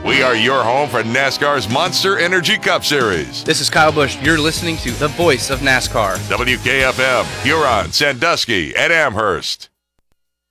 We are your home for NASCAR's Monster Energy Cup Series. This is Kyle Busch. You're listening to the voice of NASCAR. WKFM, Huron, Sandusky, and Amherst.